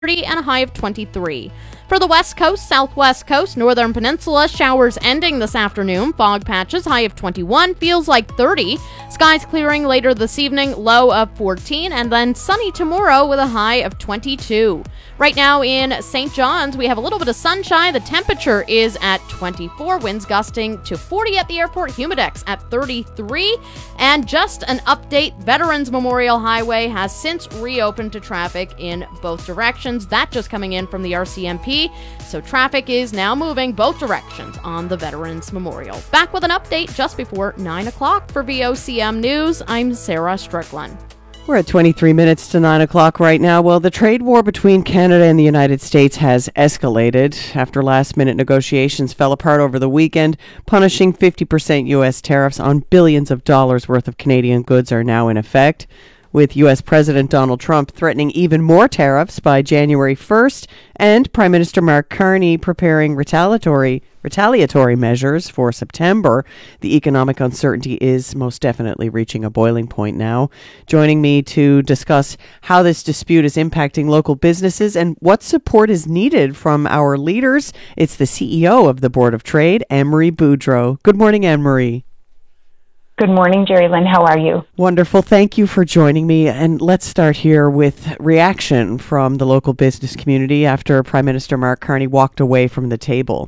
and a high of 23. For the west coast, southwest coast, northern peninsula, showers ending this afternoon. Fog patches, high of 21, feels like 30. Skies clearing later this evening, low of 14, and then sunny tomorrow with a high of 22. Right now in St. John's, we have a little bit of sunshine. The temperature is at 24, winds gusting to 40 at the airport, humidex at 33. And just an update, Veterans Memorial Highway has since reopened to traffic in both directions. That just coming in from the RCMP. So traffic is now moving both directions on the Veterans Memorial. Back with an update just before 9 o'clock for VOCM News. I'm Sarah Strickland. We're at 23 minutes to 9 o'clock right now. Well, the trade war between Canada and the United States has escalated after last-minute negotiations fell apart over the weekend. Punishing 50% U.S. tariffs on billions of dollars worth of Canadian goods are now in effect, with U.S. President Donald Trump threatening even more tariffs by January 1st, and Prime Minister Mark Carney preparing retaliatory measures for September. The economic uncertainty is most definitely reaching a boiling point now. Joining me to discuss how this dispute is impacting local businesses and what support is needed from our leaders, it's the CEO of the Board of Trade, Anne-Marie Boudreau. Good morning, Anne-Marie. Good morning, Jerry Lynn. How are you? Wonderful. Thank you for joining me. And let's start here with reaction from the local business community after Prime Minister Mark Carney walked away from the table.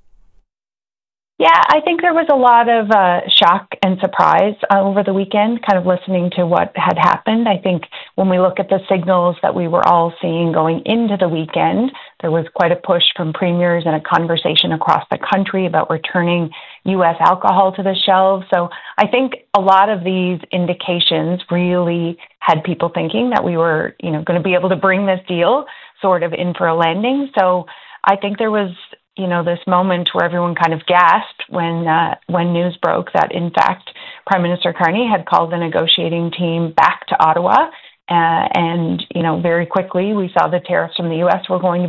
Yeah, I think there was a lot of shock and surprise over the weekend, kind of listening to what had happened. I think when we look at the signals that we were all seeing going into the weekend, there was quite a push from premiers and a conversation across the country about returning U.S. alcohol to the shelves. So I think a lot of these indications really had people thinking that we were, going to be able to bring this deal sort of in for a landing. So I think there was this moment where everyone kind of gasped when news broke that, in fact, Prime Minister Carney had called the negotiating team back to Ottawa. And very quickly, we saw the tariffs from the U.S. were going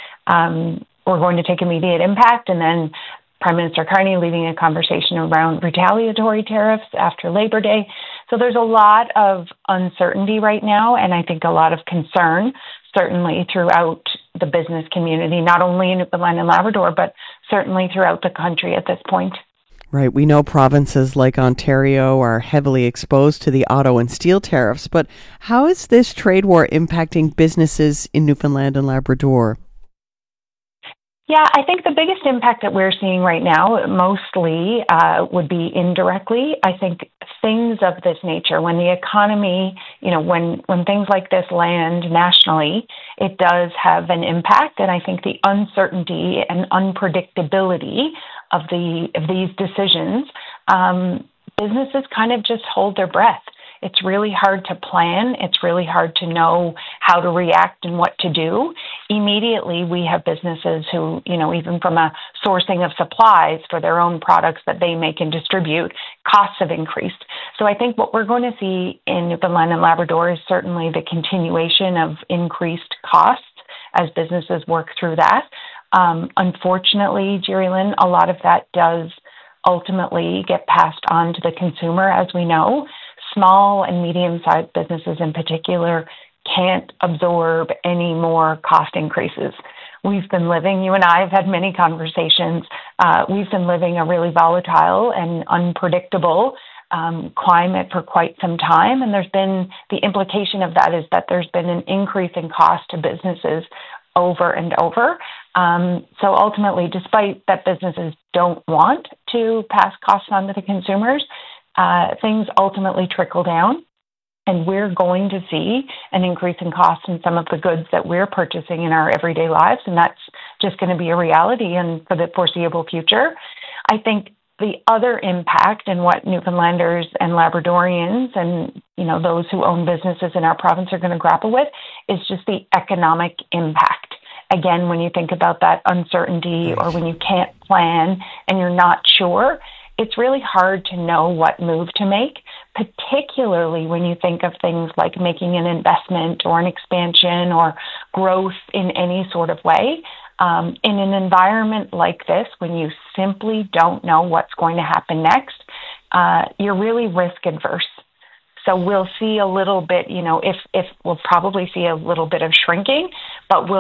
to take immediate impact. And then Prime Minister Carney leading a conversation around retaliatory tariffs after Labor Day. So there's a lot of uncertainty right now, and I think a lot of concern, certainly throughout the business community, not only in Newfoundland and Labrador, but certainly throughout the country at this point. Right. We know provinces like Ontario are heavily exposed to the auto and steel tariffs, but how is this trade war impacting businesses in Newfoundland and Labrador? Yeah, I think the biggest impact that we're seeing right now mostly would be indirectly. I think things of this nature, when the economy, when things like this land nationally, it does have an impact. And I think the uncertainty and unpredictability of these decisions, businesses kind of just hold their breath. It's really hard to plan. It's really hard to know how to react and what to do. Immediately, we have businesses who, even from a sourcing of supplies for their own products that they make and distribute, costs have increased. So I think what we're going to see in Newfoundland and Labrador is certainly the continuation of increased costs as businesses work through that. Unfortunately, Jerry Lynn, a lot of that does ultimately get passed on to the consumer, as we know. Small and medium-sized businesses in particular can't absorb any more cost increases. We've been living, you and I have had many conversations, we've been living a really volatile and unpredictable climate for quite some time. And there's been, the implication of that is that there's been an increase in cost to businesses over and over. So ultimately, despite that businesses don't want to pass costs on to the consumers, things ultimately trickle down, and we're going to see an increase in costs in some of the goods that we're purchasing in our everyday lives, and that's just going to be a reality and for the foreseeable future. I think the other impact and what Newfoundlanders and Labradorians and those who own businesses in our province are going to grapple with is just the economic impact. Again, when you think about that uncertainty or when you can't plan and you're not sure, it's really hard to know what move to make, particularly when you think of things like making an investment or an expansion or growth in any sort of way. In an environment like this, when you simply don't know what's going to happen next, you're really risk adverse. So we'll see a little bit, if we'll probably see a little bit of shrinking, but we'll